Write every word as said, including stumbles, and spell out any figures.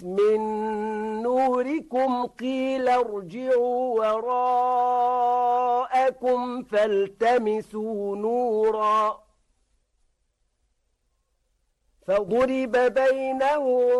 من نوركم قيل ارجعوا وراءكم فالتمسوا نورا فضرب بينهم